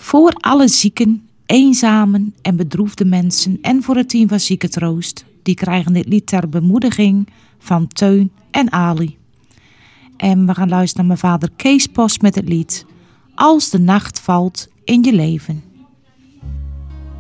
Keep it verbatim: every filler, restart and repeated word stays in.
Voor alle zieken, eenzamen en bedroefde mensen en voor het team van Ziekentroost. Die krijgen dit lied ter bemoediging van Teun en Ali. En we gaan luisteren naar mijn vader Kees Post met het lied Als de nacht valt in je leven.